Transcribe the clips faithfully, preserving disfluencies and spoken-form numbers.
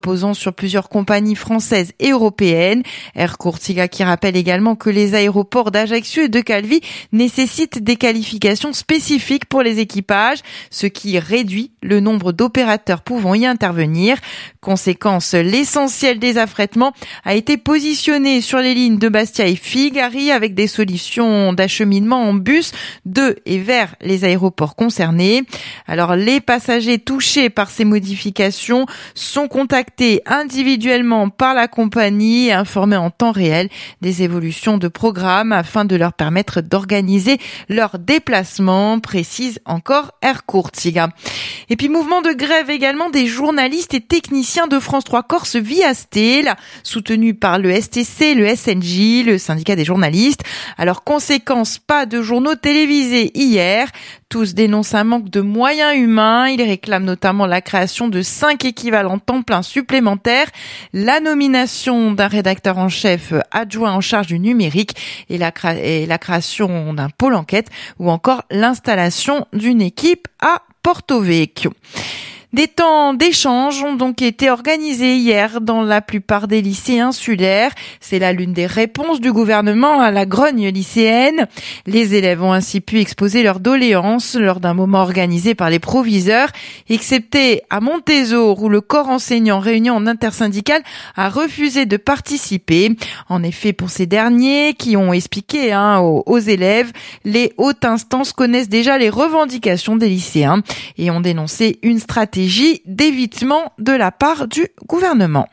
posant sur plusieurs compagnies françaises et européennes. Air Courtiga qui rappelle également que les aéroports d'Ajaccio et de Calvi nécessitent des qualifications spécifiques pour les équipages, ce qui réduit le nombre d'opérateurs pouvant y intervenir. Conséquence, l'essentiel des affrètements a été positionné sur les lignes de Bastia et Figari avec des solutions d'acheminement en bus de et vers les aéroports concernés. Alors, les passagers touchés par ces modifications sont contactés individuellement par la compagnie et informés en temps réel des évolutions de programme afin de leur permettre d'organiser leur déplacement, précise encore Air Courtiga. Et puis mouvement de grève également des journalistes et techniciens de France trois Corse via Stel, soutenu par le S T C, le S N J, le syndicat des journalistes. Alors conséquence, pas de journaux télévisés hier. Tous dénoncent un manque de moyens humains. Ils réclament notamment la création de cinq équivalents temps plein supplémentaires, la nomination d'un rédacteur en chef adjoint en charge du numérique et la, créa- et la création d'un pôle enquête ou encore l'installation d'une équipe à Porto Vecchio. Des temps d'échange ont donc été organisés hier dans la plupart des lycées insulaires. C'est là l'une des réponses du gouvernement à la grogne lycéenne. Les élèves ont ainsi pu exposer leurs doléances lors d'un moment organisé par les proviseurs, excepté à Montésor où le corps enseignant réuni en intersyndicale a refusé de participer. En effet, pour ces derniers qui ont expliqué hein, aux, aux élèves, les hautes instances connaissent déjà les revendications des lycéens et ont dénoncé une stratégie d'évitement de la part du gouvernement.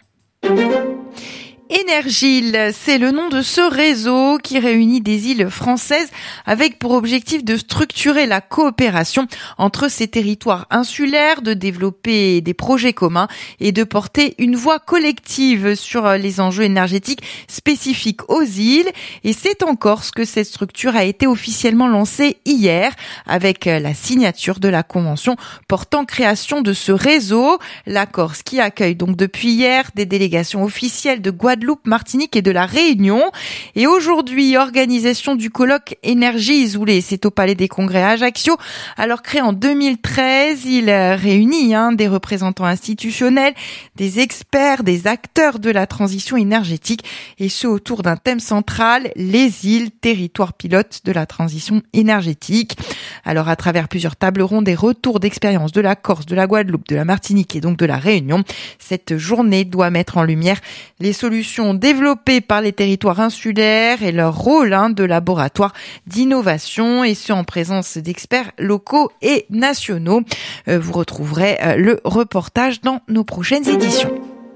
Énergile, c'est le nom de ce réseau qui réunit des îles françaises avec pour objectif de structurer la coopération entre ces territoires insulaires, de développer des projets communs et de porter une voix collective sur les enjeux énergétiques spécifiques aux îles. Et c'est en Corse que cette structure a été officiellement lancée hier avec la signature de la convention portant création de ce réseau. La Corse qui accueille donc depuis hier des délégations officielles de Guadeloupe, Martinique et de la Réunion. Et aujourd'hui, organisation du colloque Énergie Isoulée, c'est au Palais des Congrès à Ajaccio. Alors créé en deux mille treize, il réunit hein, des représentants institutionnels, des experts, des acteurs de la transition énergétique et ce autour d'un thème central, les îles, territoires pilotes de la transition énergétique. Alors à travers plusieurs tables rondes et retours d'expérience de la Corse, de la Guadeloupe, de la Martinique et donc de la Réunion, cette journée doit mettre en lumière les solutions développées par les territoires insulaires et leur rôle hein, de laboratoire d'innovation et ce en présence d'experts locaux et nationaux. Euh, vous retrouverez euh, le reportage dans nos prochaines éditions.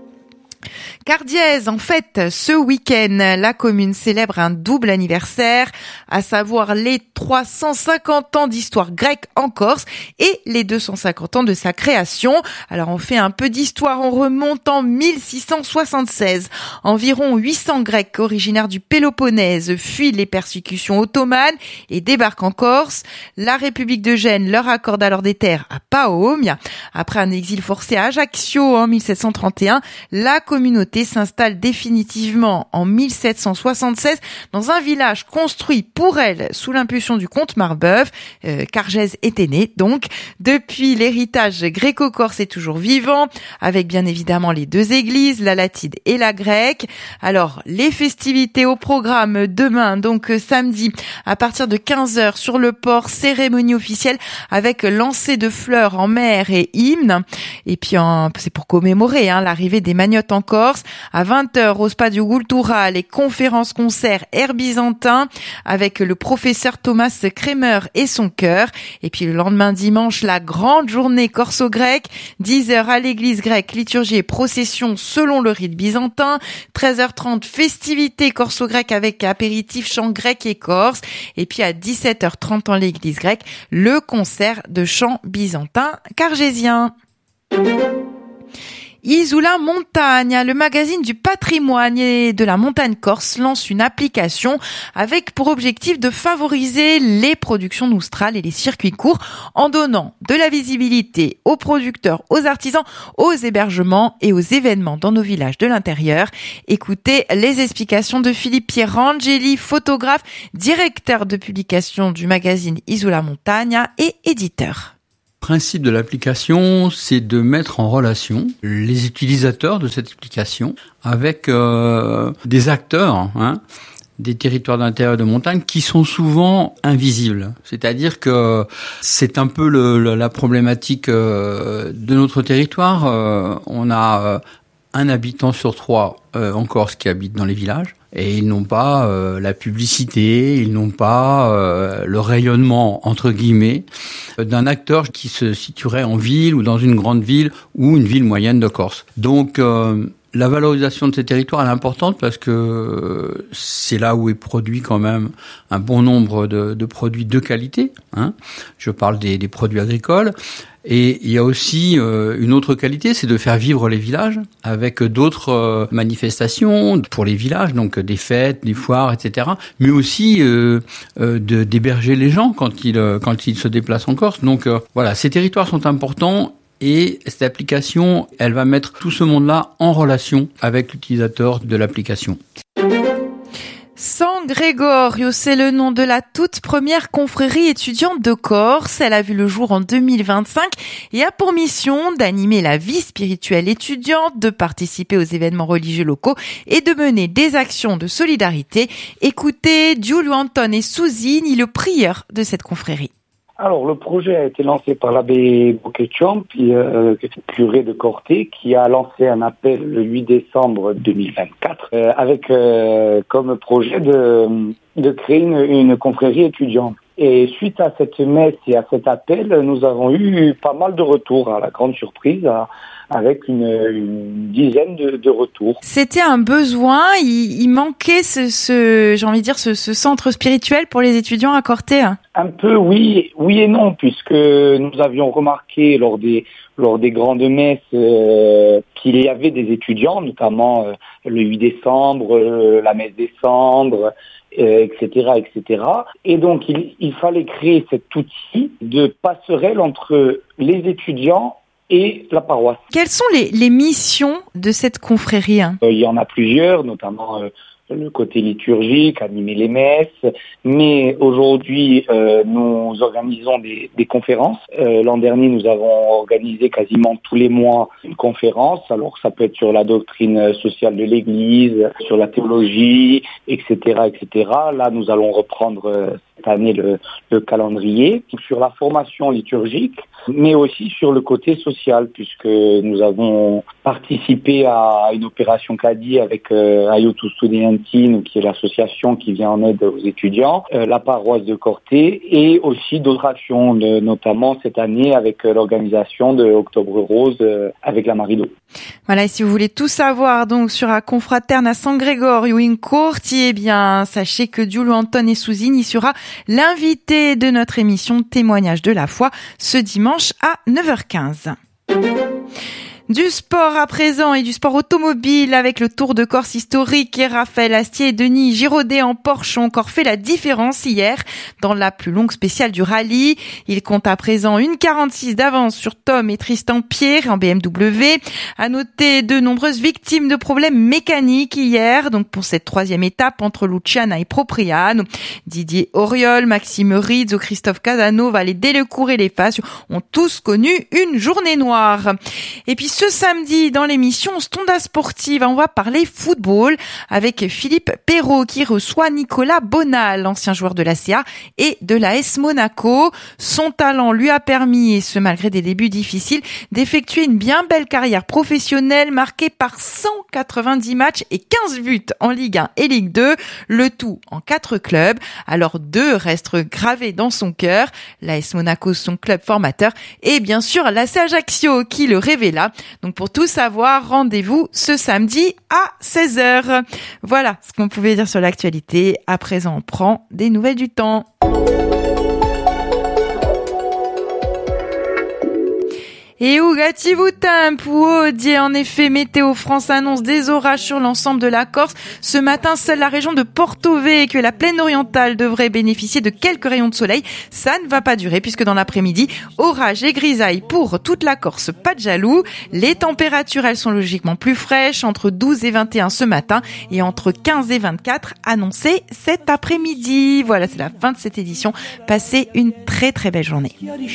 Cardiez, en fait, ce week-end, la commune célèbre un double anniversaire, à savoir les trois cent cinquante ans d'histoire grecque en Corse et les deux cent cinquante ans de sa création. Alors on fait un peu d'histoire, on remonte en mille six cent soixante-seize. Environ huit cents Grecs originaires du Péloponnèse fuient les persécutions ottomanes et débarquent en Corse. La République de Gênes leur accorde alors des terres à Paomia. Après un exil forcé à Ajaccio en mille sept cent trente et un, la communauté s'installe définitivement en mille sept cent soixante-seize dans un village construit pour elle sous l'impulsion du comte Marbeuf. Euh, Cargèse était né donc. Depuis, l'héritage gréco-corse est toujours vivant, avec bien évidemment les deux églises, la latine et la grecque. Alors, les festivités au programme demain, donc samedi, à partir de quinze heures sur le port, cérémonie officielle avec lancer de fleurs en mer et hymne. Et puis, en, c'est pour commémorer hein, l'arrivée des Magnottes en Corse. À vingt heures au Stadio Gultura, les conférences-concerts air byzantin avec le professeur Thomas Kremer et son chœur. Et puis le lendemain dimanche, la grande journée corso-grecque. dix heures à l'église grecque, liturgie et procession selon le rite byzantin. treize heures trente, festivités corso-grecque avec apéritif, chant grec et corse. Et puis à dix-sept heures trente en l'église grecque, le concert de chant byzantin cargésien. Isola Montagne, le magazine du patrimoine et de la montagne corse, lance une application avec pour objectif de favoriser les productions noustrales et les circuits courts en donnant de la visibilité aux producteurs, aux artisans, aux hébergements et aux événements dans nos villages de l'intérieur. Écoutez les explications de Philippe Pierangeli, photographe, directeur de publication du magazine Isola Montagne et éditeur. Le principe de l'application, c'est de mettre en relation les utilisateurs de cette application avec euh, des acteurs, hein, des territoires d'intérieur de montagne qui sont souvent invisibles. C'est-à-dire que c'est un peu le, le, la problématique euh, de notre territoire. Euh, on a euh, un habitant sur trois euh, en Corse qui habite dans les villages. Et ils n'ont pas euh, la publicité, ils n'ont pas euh, le rayonnement, entre guillemets, d'un acteur qui se situerait en ville ou dans une grande ville ou une ville moyenne de Corse. Donc, euh, la valorisation de ces territoires est importante parce que c'est là où est produit quand même un bon nombre de, de produits de qualité, hein. Je parle des, des produits agricoles. Et il y a aussi euh, une autre qualité, c'est de faire vivre les villages avec d'autres euh, manifestations pour les villages, donc des fêtes, des foires, et cetera. Mais aussi euh, euh, de, d'héberger les gens quand ils euh, quand ils se déplacent en Corse. Donc euh, voilà, ces territoires sont importants. Et cette application, elle va mettre tout ce monde-là en relation avec l'utilisateur de l'application. San Gregorio, c'est le nom de la toute première confrérie étudiante de Corse. Elle a vu le jour en deux mille vingt-cinq et a pour mission d'animer la vie spirituelle étudiante, de participer aux événements religieux locaux et de mener des actions de solidarité. Écoutez Giulio Antone Susini, le prieur de cette confrérie. Alors, le projet a été lancé par l'abbé Boccheccion, puis euh, curé de Corté, qui a lancé un appel le huit décembre deux mille vingt-quatre, euh, avec euh, comme projet de, de créer une, une confrérie étudiante. Et suite à cette messe et à cet appel, nous avons eu pas mal de retours, à la grande surprise, à, avec une, une dizaine de, de retours. C'était un besoin, il, il manquait ce, ce, j'ai envie de dire, ce, ce centre spirituel pour les étudiants à Corté. Un peu, oui, oui et non, puisque nous avions remarqué lors des lors des grandes messes euh, qu'il y avait des étudiants, notamment euh, le huit décembre, euh, la messe décembre, euh, et cetera, et cetera. Et donc, il, il fallait créer cet outil de passerelle entre les étudiants et la paroisse. Quelles sont les, les missions de cette confrérie, hein ? euh, Il y en a plusieurs, notamment euh, le côté liturgique, animer les messes, mais aujourd'hui euh, nous organisons des, des conférences. Euh, l'an dernier, nous avons organisé quasiment tous les mois une conférence, alors ça peut être sur la doctrine sociale de l'Église, sur la théologie, et cetera, et cetera. Là, nous allons reprendre euh, cette année le, le calendrier sur la formation liturgique, mais aussi sur le côté social, puisque nous avons participé à une opération Cadi avec euh, Aiuto Studentino, qui est l'association qui vient en aide aux étudiants, euh, la paroisse de Corté, et aussi d'autres actions, de, notamment cette année avec euh, l'organisation de Octobre Rose euh, avec la Marido. Voilà, et si vous voulez tout savoir donc sur la confraterne à San Gregorio in Corti, eh bien, sachez que Giulio Antone Susini sera l'invité de notre émission Témoignage de la foi ce dimanche à neuf heures quinze. Du sport à présent et du sport automobile avec le Tour de Corse historique et Raphaël Astier et Denis Giraudet en Porsche ont encore fait la différence hier dans la plus longue spéciale du rallye. Ils comptent à présent une quarante-six d'avance sur Tom et Tristan Pierre en B M W. À noter de nombreuses victimes de problèmes mécaniques hier, donc pour cette troisième étape entre Luciana et Propriano. Didier Auriol, Maxime Rizzo, Christophe Casanova, les Delecourt et les Facio ont tous connu une journée noire. Et puis ce samedi, dans l'émission Stonda Sportive, on va parler football avec Philippe Perrault qui reçoit Nicolas Bonal, l'ancien joueur de l'A C A et de l'A S Monaco. Son talent lui a permis, et ce malgré des débuts difficiles, d'effectuer une bien belle carrière professionnelle marquée par cent quatre-vingt-dix matchs et quinze buts en Ligue un et Ligue deux, le tout en quatre clubs. Alors deux restent gravés dans son cœur, l'A S Monaco, son club formateur, et bien sûr l'A C Ajaccio qui le révéla. Donc pour tout savoir, rendez-vous ce samedi à seize heures. Voilà ce qu'on pouvait dire sur l'actualité. À présent, on prend des nouvelles du temps. Et ougati-vous tempo, Odier, en effet, Météo France annonce des orages sur l'ensemble de la Corse. Ce matin, seule la région de Porto Vecchio et la plaine orientale devraient bénéficier de quelques rayons de soleil. Ça ne va pas durer puisque dans l'après-midi, orage et grisaille pour toute la Corse, pas de jaloux. Les températures, elles sont logiquement plus fraîches, entre douze et vingt et un ce matin et entre quinze et vingt-quatre annoncées cet après-midi. Voilà, c'est la fin de cette édition. Passez une très très belle journée.